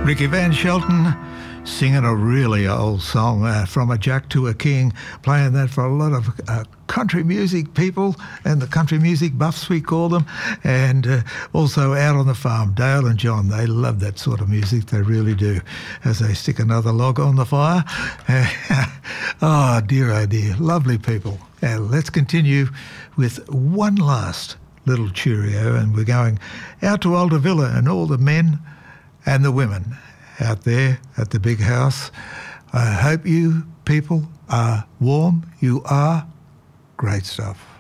Ricky Van Shelton singing a really old song, From a Jack to a King, playing that for a lot of country music people and the country music buffs, we call them, and also out on the farm, Dale and John, they love that sort of music, they really do, as they stick another log on the fire. Oh dear, lovely people. Let's continue with one last little cheerio, and we're going out to Alder Villa and all the men and the women out there at the big house. I hope you people are warm. You are. Great stuff.